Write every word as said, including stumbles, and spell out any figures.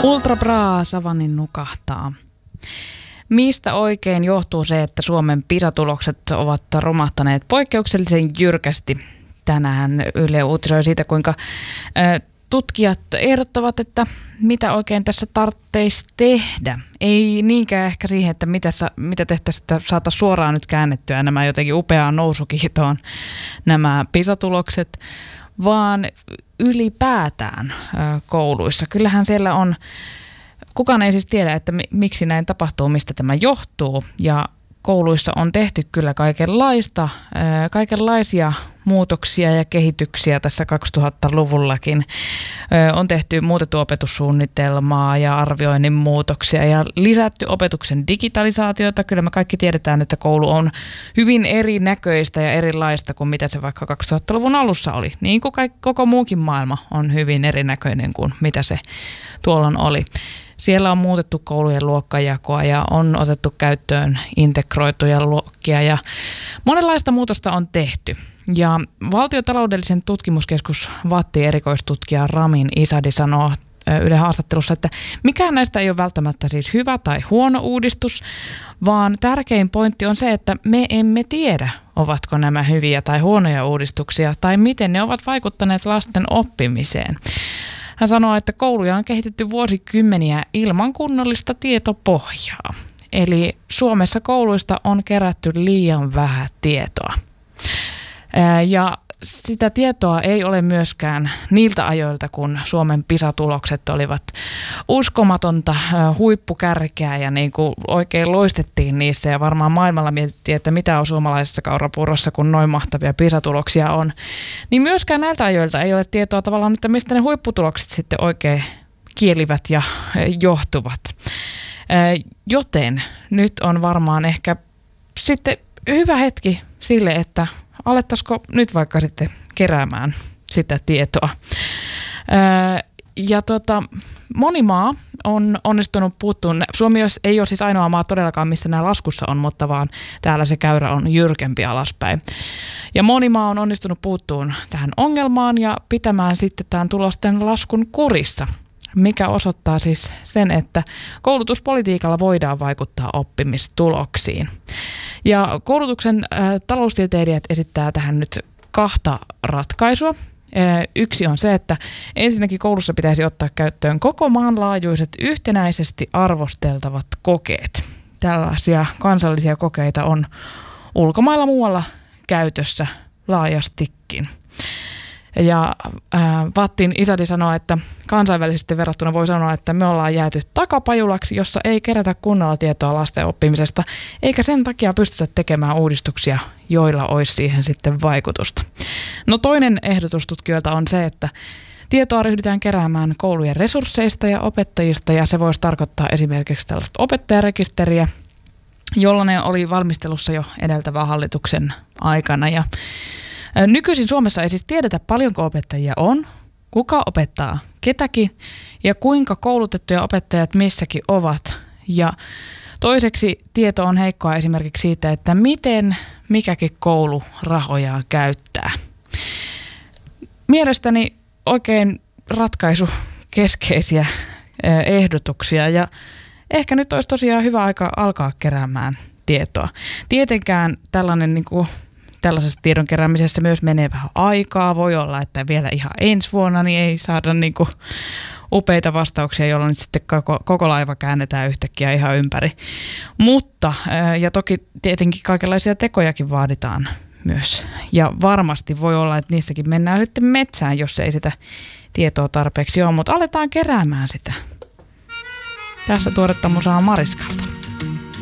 Ultra Bra Savannin nukahtaa. Mistä oikein johtuu se, että Suomen PISA-tulokset ovat romahtaneet poikkeuksellisen jyrkästi? Tänään Yle uutisoi siitä, kuinka tutkijat ehdottavat, että mitä oikein tässä tarvitsisi tehdä. Ei niinkään ehkä siihen, että mitä, mitä tehtäisiin, että saataisiin suoraan nyt käännettyä nämä jotenkin upeaan nousukiitoon nämä PISA-tulokset, vaan ylipäätään kouluissa. Kyllähän siellä on, kukaan ei siis tiedä, että miksi näin tapahtuu, mistä tämä johtuu, ja kouluissa on tehty kyllä kaikenlaista, kaikenlaisia muutoksia ja kehityksiä tässä kaksituhattaluvullakin. On tehty muutettu opetussuunnitelmaa ja arvioinnin muutoksia ja lisätty opetuksen digitalisaatiota. Kyllä me kaikki tiedetään, että koulu on hyvin erinäköistä ja erilaista kuin mitä se vaikka kaksituhattaluvun alussa oli. Niin kuin kaikki, koko muukin maailma on hyvin erinäköinen kuin mitä se tuolloin oli. Siellä on muutettu koulujen luokkajakoa ja on otettu käyttöön integroituja luokkia ja monenlaista muutosta on tehty. Ja Valtiotaloudellisen tutkimuskeskus VATTin erikoistutkija Ramin Isadi sanoo Yle haastattelussa, että mikään näistä ei ole välttämättä siis hyvä tai huono uudistus, vaan tärkein pointti on se, että me emme tiedä, ovatko nämä hyviä tai huonoja uudistuksia tai miten ne ovat vaikuttaneet lasten oppimiseen. Hän sanoo, että kouluja on kehitetty vuosikymmeniä ilman kunnollista tietopohjaa. Eli Suomessa kouluista on kerätty liian vähän tietoa. Ja sitä tietoa ei ole myöskään niiltä ajoilta, kun Suomen PISA-tulokset olivat uskomatonta huippukärkeä ja niin kuin oikein loistettiin niissä. Ja varmaan maailmalla mietittiin, että mitä on suomalaisessa kaurapuurossa, kun noin mahtavia PISA-tuloksia on. Niin myöskään näiltä ajoilta ei ole tietoa tavallaan, että mistä ne huipputulokset sitten oikein kielivät ja johtuvat. Joten nyt on varmaan ehkä sitten hyvä hetki sille, että alettaisiko nyt vaikka sitten keräämään sitä tietoa. Ja tota, moni maa on onnistunut puuttumaan. Suomi ei ole siis ainoa maa todellakaan, missä nämä laskussa on, mutta vaan täällä se käyrä on jyrkempi alaspäin. Ja moni maa on onnistunut puuttumaan tähän ongelmaan ja pitämään sitten tämän tulosten laskun kurissa, mikä osoittaa siis sen, että koulutuspolitiikalla voidaan vaikuttaa oppimistuloksiin. Ja koulutuksen ä, taloustieteilijät esittää tähän nyt kahta ratkaisua. Ä, yksi on se, että ensinnäkin koulussa pitäisi ottaa käyttöön koko maan laajuiset yhtenäisesti arvosteltavat kokeet. Tällaisia kansallisia kokeita on ulkomailla muualla käytössä laajastikin. Ja äh, VATTin Isadi sanoo, että kansainvälisesti verrattuna voi sanoa, että me ollaan jääty takapajulaksi, jossa ei kerätä kunnolla tietoa lasten oppimisesta, eikä sen takia pystytä tekemään uudistuksia, joilla olisi siihen sitten vaikutusta. No toinen ehdotus tutkijoilta on se, että tietoa ryhdytään keräämään koulujen resursseista ja opettajista, ja se voisi tarkoittaa esimerkiksi tällaista opettajarekisteriä, jollainen oli valmistelussa jo edeltävän hallituksen aikana. Ja nykyisin Suomessa ei siis tiedetä, paljonko opettajia on, kuka opettaa ketäkin ja kuinka koulutettuja opettajat missäkin ovat. Ja toiseksi tieto on heikkoa esimerkiksi siitä, että miten mikäkin koulu rahojaan käyttää. Mielestäni oikein ratkaisukeskeisiä ehdotuksia ja ehkä nyt olisi tosiaan hyvä aika alkaa keräämään tietoa. Tietenkään tällainen niin kuin tällaisessa tiedon keräämisessä myös menee vähän aikaa. Voi olla, että vielä ihan ensi vuonna niin ei saada niin kuin upeita vastauksia, jolloin nyt sitten koko, koko laiva käännetään yhtäkkiä ihan ympäri. Mutta, ja toki tietenkin kaikenlaisia tekojakin vaaditaan myös. Ja varmasti voi olla, että niissäkin mennään sitten metsään, jos ei sitä tietoa tarpeeksi ole, mutta aletaan keräämään sitä. Tässä tuoretta musaa Mariskalta.